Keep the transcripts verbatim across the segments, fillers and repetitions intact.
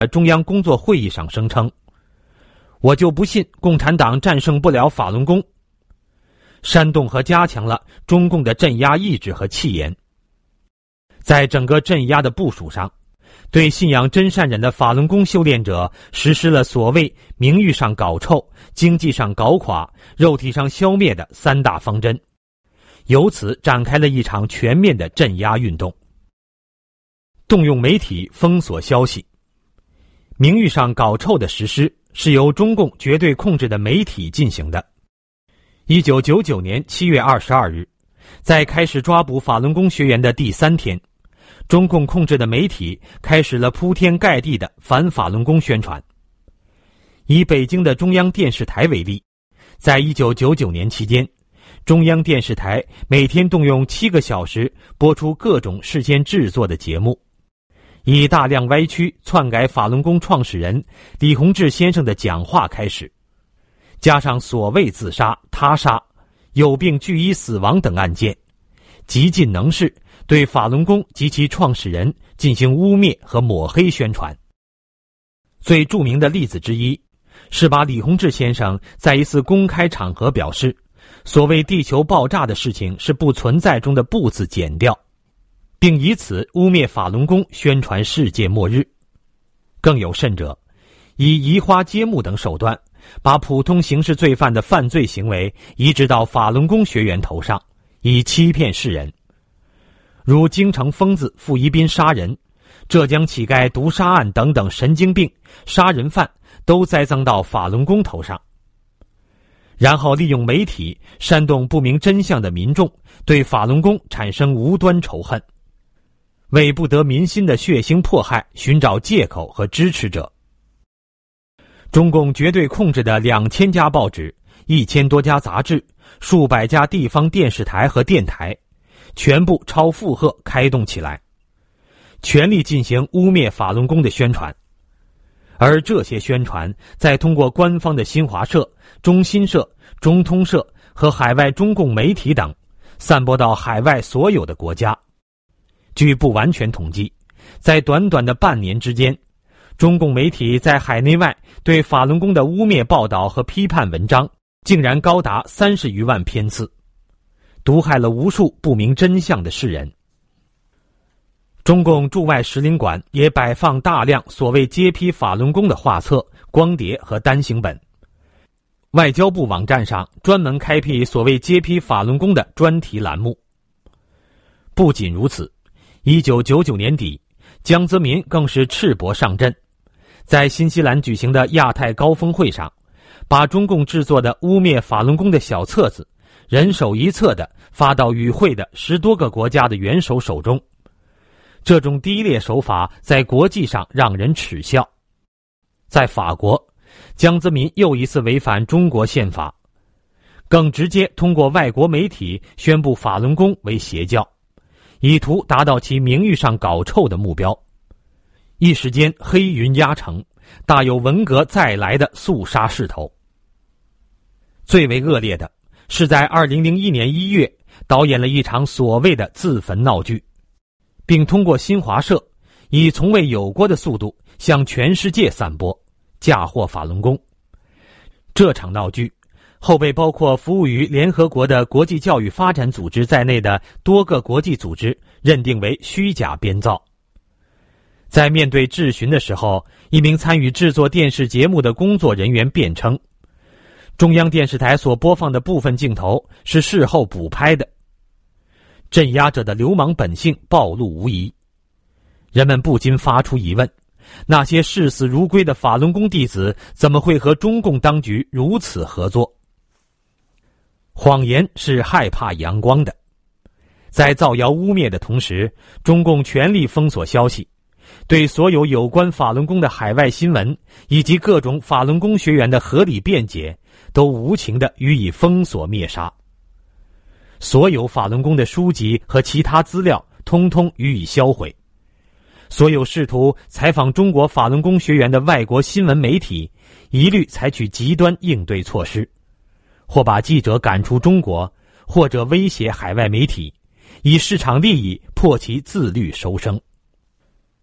中央工作会议上声称，我就不信共产党战胜不了法轮功，煽动和加强了中共的镇压意志和气焰。在整个镇压的部署上，对信仰真善忍的法轮功修炼者实施了所谓名誉上搞臭、经济上搞垮、肉体上消灭的三大方针，由此展开了一场全面的镇压运动。动用媒体封锁消息，名誉上搞臭的实施是由中共绝对控制的媒体进行的。一九九九年七月二十二日，在开始抓捕法轮功学员的第三天，中共控制的媒体开始了铺天盖地的反法轮功宣传。以北京的中央电视台为例，在一九九九年期间，中央电视台每天动用七个小时播出各种事先制作的节目，以大量歪曲篡改法轮功创始人李洪志先生的讲话开始，加上所谓自杀、他杀、有病拒医死亡等案件，极尽能事对法轮功及其创始人进行污蔑和抹黑宣传。最著名的例子之一是把李洪志先生在一次公开场合表示，所谓地球爆炸的事情是不存在中的不字剪掉，并以此污蔑法轮功，宣传世界末日。更有甚者，以移花接木等手段，把普通刑事罪犯的犯罪行为移植到法轮功学员头上，以欺骗世人。如京城疯子傅一斌杀人、浙江乞丐毒杀案等等神经病、杀人犯都栽赃到法轮功头上，然后利用媒体煽动不明真相的民众对法轮功产生无端仇恨，为不得民心的血腥迫害寻找借口和支持者。中共绝对控制的两千家报纸、一千多家杂志、数百家地方电视台和电台，全部超负荷开动起来，全力进行污蔑法轮功的宣传。而这些宣传再通过官方的新华社、中新社、中通社和海外中共媒体等，散播到海外所有的国家。据不完全统计，在短短的半年之间，中共媒体在海内外对法轮功的污蔑报道和批判文章竟然高达三十余万篇次，毒害了无数不明真相的世人。中共驻外使领馆也摆放大量所谓揭批法轮功的画册、光碟和单行本。外交部网站上专门开辟所谓揭批法轮功的专题栏目。不仅如此，一九九九年底，江泽民更是赤膊上阵，在新西兰举行的亚太高峰会上，把中共制作的污蔑法轮功的小册子人手一册的发到与会的十多个国家的元首手中。这种低劣手法在国际上让人耻笑。在法国，江泽民又一次违反中国宪法，更直接通过外国媒体宣布法轮功为邪教，以图达到其名誉上搞臭的目标。一时间黑云压城，大有文革再来的肃杀势头。最为恶劣的是在二零零一年一月导演了一场所谓的自焚闹剧，并通过新华社以从未有过的速度向全世界散播，嫁祸法轮功。这场闹剧后被包括服务于联合国的国际教育发展组织在内的多个国际组织认定为虚假编造。在面对质询的时候，一名参与制作电视节目的工作人员辩称，中央电视台所播放的部分镜头是事后补拍的。镇压者的流氓本性暴露无遗，人们不禁发出疑问：那些视死如归的法轮功弟子怎么会和中共当局如此合作？谎言是害怕阳光的，在造谣污蔑的同时，中共全力封锁消息，对所有有关法轮功的海外新闻以及各种法轮功学员的合理辩解都无情地予以封锁灭杀。所有法轮功的书籍和其他资料通通予以销毁。所有试图采访中国法轮功学员的外国新闻媒体一律采取极端应对措施，或把记者赶出中国，或者威胁海外媒体，以市场利益迫其自律收声。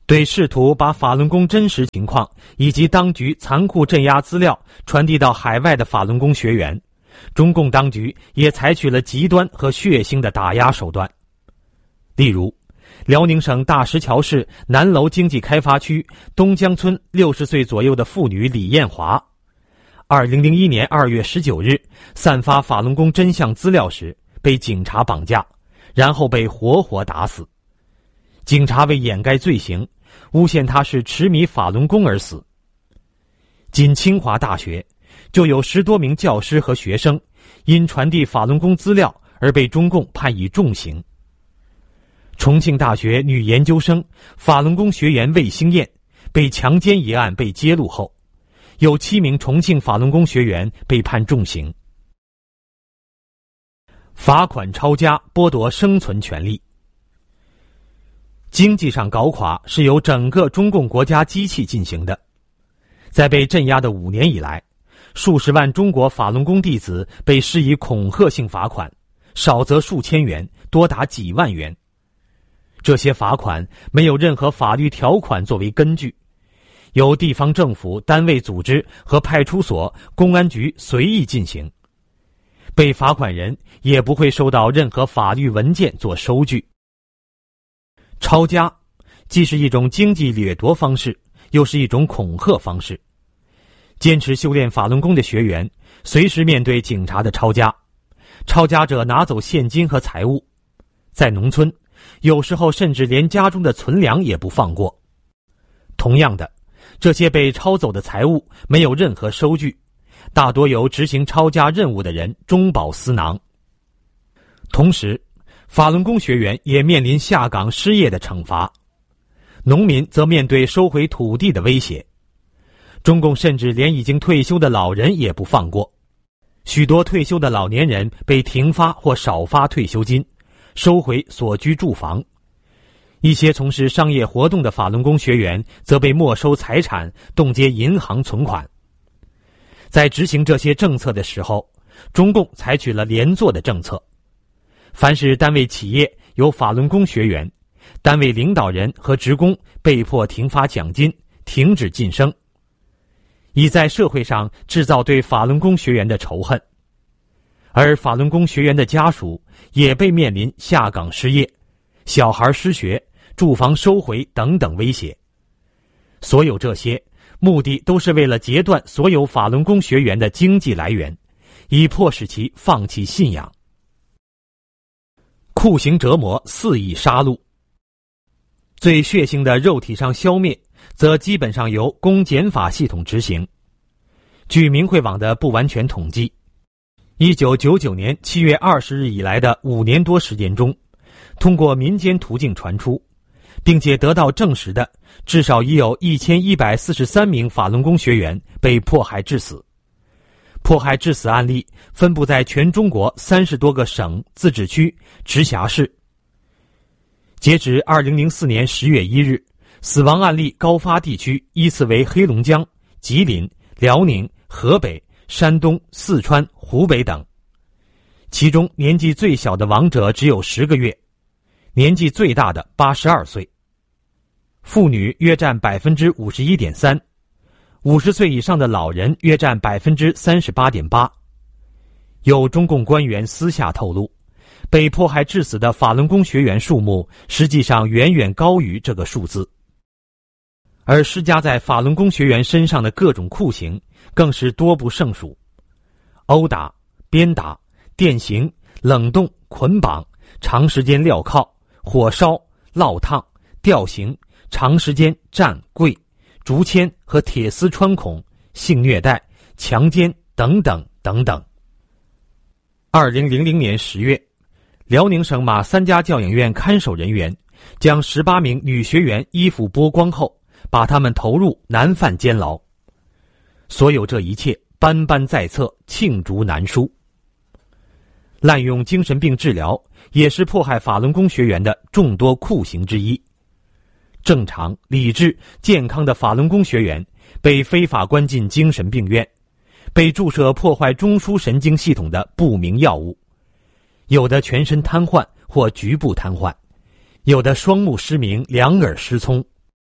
对试图把法轮功真实情况以及当局残酷镇压资料传递到海外的法轮功学员，中共当局也采取了极端和血腥的打压手段。例如，辽宁省大石桥市南楼经济开发区东江村六十岁左右的妇女李艳华，二零零一年二月十九日散发法轮功真相资料时被警察绑架，然后被活活打死。警察为掩盖罪行，诬陷他是痴迷法轮功而死。仅清华大学就有十多名教师和学生因传递法轮功资料而被中共判以重刑。重庆大学女研究生法轮功学员魏兴燕被强奸一案被揭露后，有七名重庆法轮功学员被判重刑。罚款抄家剥夺生存权利。经济上搞垮是由整个中共国家机器进行的。在被镇压的五年以来，数十万中国法轮功弟子被施以恐吓性罚款，少则数千元，多达几万元。这些罚款没有任何法律条款作为根据，由地方政府单位组织和派出所、公安局随意进行。被罚款人也不会收到任何法律文件做收据。抄家既是一种经济掠夺方式，又是一种恐吓方式。坚持修炼法轮功的学员随时面对警察的抄家，抄家者拿走现金和财物，在农村有时候甚至连家中的存粮也不放过。同样的，这些被抄走的财物没有任何收据，大多由执行抄家任务的人中饱私囊。同时，法轮功学员也面临下岗失业的惩罚，农民则面对收回土地的威胁。中共甚至连已经退休的老人也不放过，许多退休的老年人被停发或少发退休金，收回所居住房。一些从事商业活动的法轮功学员则被没收财产，冻结银行存款。在执行这些政策的时候，中共采取了连坐的政策。凡是单位企业有法轮功学员，单位领导人和职工被迫停发奖金，停止晋升，以在社会上制造对法轮功学员的仇恨。而法轮功学员的家属也被面临下岗失业、小孩失学、住房收回等等威胁。所有这些目的都是为了截断所有法轮功学员的经济来源，以迫使其放弃信仰。酷刑折磨肆意杀戮。最血腥的肉体上消灭则基本上由公检法系统执行。据明慧网的不完全统计，一九九九年七月二十日以来的五年多时间中，通过民间途径传出并且得到证实的，至少已有一千一百四十三名法轮功学员被迫害致死。迫害致死案例分布在全中国三十多个省、自治区、直辖市。截至二零零四年十月一日，死亡案例高发地区依次为黑龙江、吉林、辽宁、河北、山东、四川、湖北等。其中年纪最小的亡者只有十个月，年纪最大的八十二岁。妇女约占百分之五十一点三，五十岁以上的老人约占百分之三十八点八。有中共官员私下透露，被迫害致死的法轮功学员数目实际上远远高于这个数字。而施加在法轮功学员身上的各种酷刑更是多不胜数：殴打、鞭打、电刑、冷冻、捆绑、长时间镣铐、火烧、烙烫、吊刑、长时间站跪、竹签和铁丝穿孔、性虐待、强奸等等等等。二零零零年十月，辽宁省马三家教养院看守人员将十八名女学员衣服剥光后，把他们投入南范监牢。所有这一切斑斑在册，罄竹难书。滥用精神病治疗也是迫害法轮功学员的众多酷刑之一。正常、理智、健康的法轮功学员被非法关进精神病院，被注射破坏中枢神经系统的不明药物，有的全身瘫痪或局部瘫痪，有的双目失明、两耳失聪，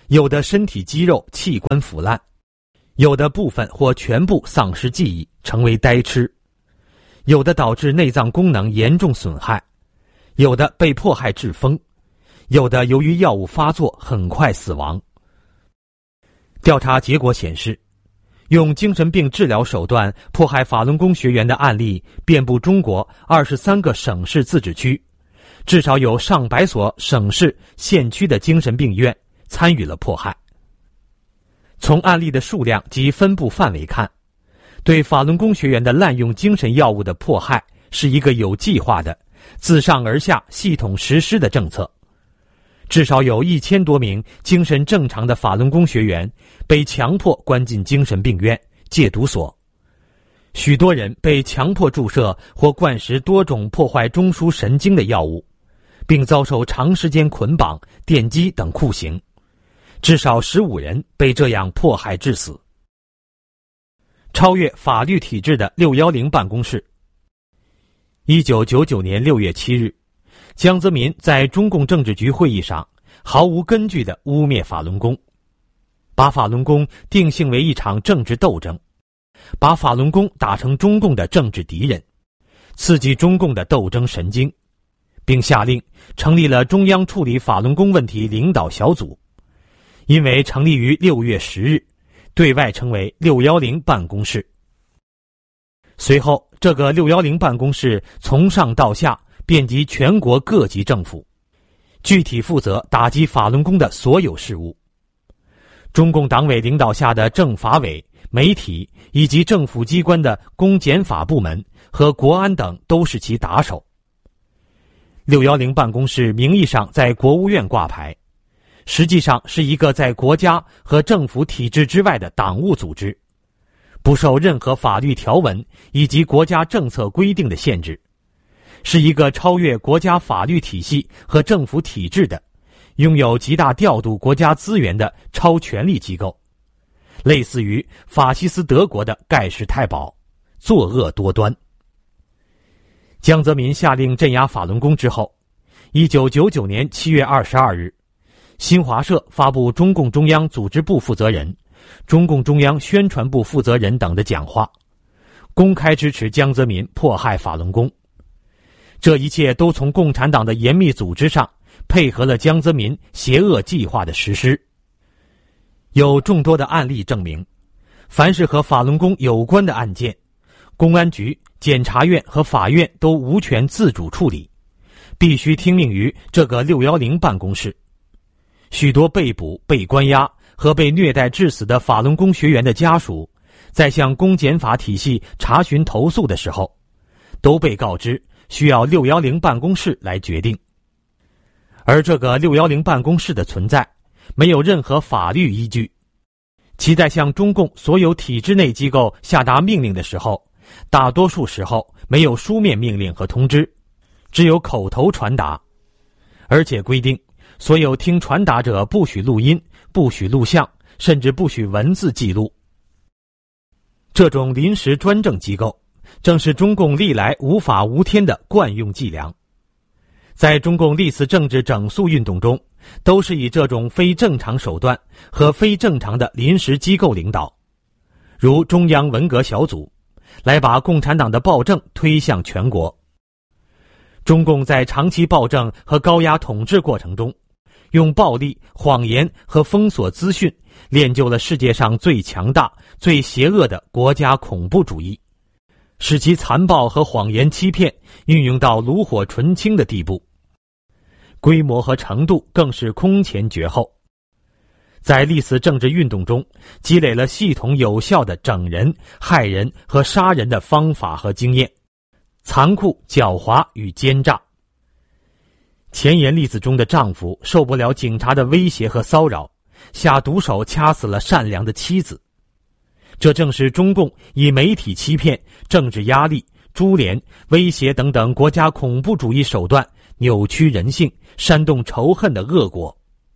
有的身体肌肉器官腐烂，有的部分或全部丧失记忆，成为呆痴，有的导致内脏功能严重损害，有的被迫害致疯，有的由于药物发作很快死亡。调查结果显示，用精神病治疗手段迫害法轮功学员的案例遍布中国二十三个省市自治区，至少有上百所省市县区的精神病院参与了迫害。从案例的数量及分布范围看，对法轮功学员的滥用精神药物的迫害是一个有计划的、自上而下系统实施的政策。至少有一千多名精神正常的法轮功学员被强迫关进精神病院、戒毒所，许多人被强迫注射或灌食多种破坏中枢神经的药物，并遭受长时间捆绑、电击等酷刑，至少十五人被这样迫害致死。超越法律体制的六一零办公室。一九九九年六月七日，江泽民在中共政治局会议上毫无根据地污蔑法轮功，把法轮功定性为一场政治斗争，把法轮功打成中共的政治敌人，刺激中共的斗争神经，并下令成立了中央处理法轮功问题领导小组，因为成立于六月十日，对外称为六一零办公室。随后，这个六一零办公室从上到下遍及全国各级政府，具体负责打击法轮功的所有事务。中共党委领导下的政法委、媒体以及政府机关的公检法部门和国安等都是其打手。六一零办公室名义上在国务院挂牌，实际上是一个在国家和政府体制之外的党务组织，不受任何法律条文以及国家政策规定的限制，是一个超越国家法律体系和政府体制的、拥有极大调度国家资源的超权力机构，类似于法西斯德国的盖世太保，作恶多端。江泽民下令镇压法轮功之后，一九九九年七月二十二日，新华社发布中共中央组织部负责人、中共中央宣传部负责人等的讲话，公开支持江泽民迫害法轮功。这一切都从共产党的严密组织上配合了江泽民邪恶计划的实施。有众多的案例证明，凡是和法轮功有关的案件，公安局、检察院和法院都无权自主处理，必须听命于这个六一零办公室。许多被捕、被关押和被虐待致死的法轮功学员的家属，在向公检法体系查询投诉的时候，都被告知需要六一零办公室来决定。而这个六一零办公室的存在没有任何法律依据，其在向中共所有体制内机构下达命令的时候，大多数时候没有书面命令和通知，只有口头传达，而且规定所有听传达者不许录音、不许录像，甚至不许文字记录。这种临时专政机构正是中共历来无法无天的惯用伎俩，在中共历次政治整肃运动中，都是以这种非正常手段和非正常的临时机构领导，如中央文革小组，来把共产党的暴政推向全国。中共在长期暴政和高压统治过程中，用暴力、谎言和封锁资讯练就了世界上最强大、最邪恶的国家恐怖主义，使其残暴和谎言欺骗运用到炉火纯青的地步，规模和程度更是空前绝后。在历次政治运动中，积累了系统有效的整人、害人和杀人的方法和经验，残酷、狡猾与奸诈。前言例子中的丈夫受不了警察的威胁和骚扰，下毒手掐死了善良的妻子。这正是中共以媒体欺骗、政治压力、株连、威胁等等国家恐怖主义手段扭曲人性、煽动仇恨的恶果。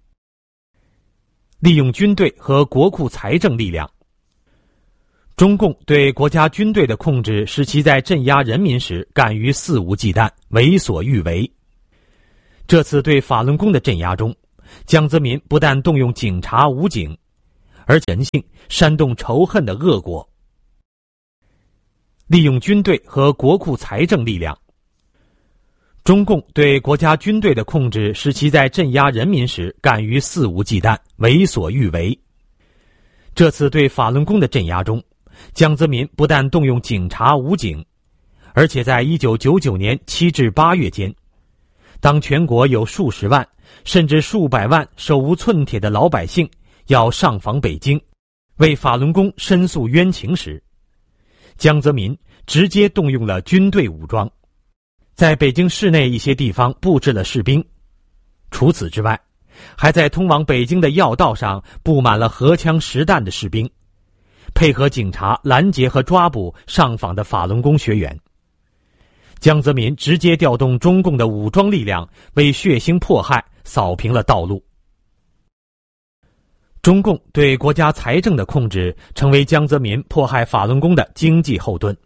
利用军队和国库财政力量。中共对国家军队的控制使其在镇压人民时敢于肆无忌惮、为所欲为。这次对法轮功的镇压中， 江泽民不但动用警察、武警，而且人性煽动仇恨的恶果，利用军队和国库财政力量。中共对国家军队的控制使其在镇压人民时敢于肆无忌惮、为所欲为。这次对法轮功的镇压中，江泽民不但动用警察、武警，而且在一九九九年七至八月间，当全国有数十万甚至数百万手无寸铁的老百姓要上访北京，为法轮功申诉冤情时，江泽民直接动用了军队武装，在北京市内一些地方布置了士兵。除此之外，还在通往北京的要道上布满了荷枪实弹的士兵，配合警察拦截和抓捕上访的法轮功学员。江泽民直接调动中共的武装力量，为血腥迫害扫平了道路。中共对国家财政的控制成为江泽民迫害法轮功的经济后盾。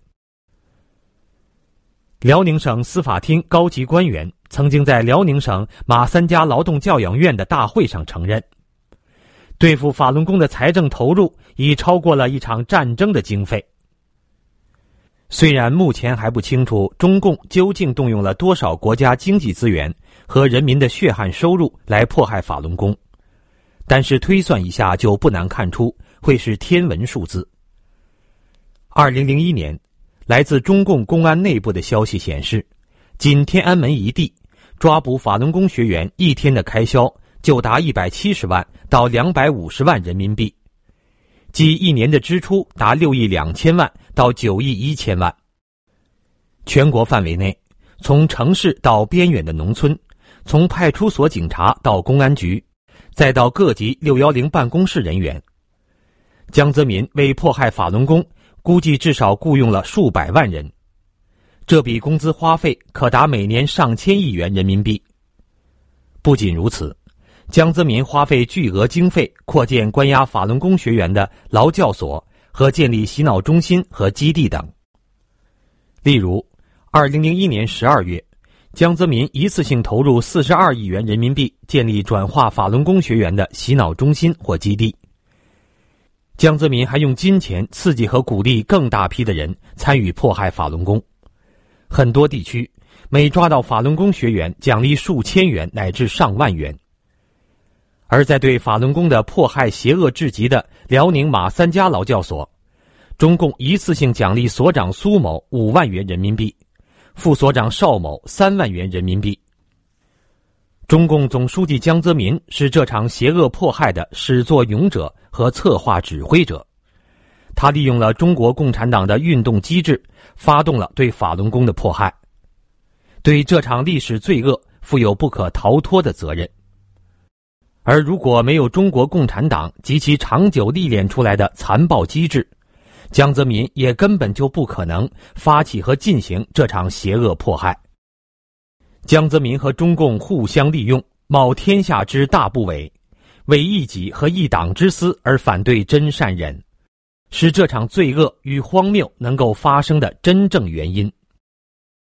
辽宁省司法厅高级官员曾经在辽宁省马三家劳动教养院的大会上承认，对付法轮功的财政投入已超过了一场战争的经费。虽然目前还不清楚中共究竟动用了多少国家经济资源和人民的血汗收入来迫害法轮功，但是推算一下就不难看出会是天文数字。二零零一年，来自中共公安内部的消息显示，仅天安门一地抓捕法轮功学员一天的开销就达一百七十万到两百五十万人民币，即一年的支出达六亿两千万到九亿一千万。全国范围内，从城市到边远的农村，从派出所警察到公安局，再到各级六一零办公室人员，江泽民为迫害法轮功估计至少雇佣了数百万人，这笔工资花费可达每年上千亿元人民币。不仅如此，江泽民花费巨额经费扩建关押法轮功学员的劳教所和建立洗脑中心和基地等。例如二零零一年十二月，江泽民一次性投入四十二亿元人民币建立转化法轮功学员的洗脑中心或基地。江泽民还用金钱刺激和鼓励更大批的人参与迫害法轮功。很多地区每抓到法轮功学员奖励数千元乃至上万元。而在对法轮功的迫害邪恶至极的辽宁马三家劳教所，中共一次性奖励所长苏某五万元人民币，副所长邵某三万元人民币。中共总书记江泽民是这场邪恶迫害的始作俑者和策划指挥者，他利用了中国共产党的运动机制，发动了对法轮功的迫害，对这场历史罪恶负有不可逃脱的责任。而如果没有中国共产党及其长久历练出来的残暴机制，江泽民也根本就不可能发起和进行这场邪恶迫害。江泽民和中共互相利用，冒天下之大不韪，为一己和一党之私而反对真善忍，是这场罪恶与荒谬能够发生的真正原因。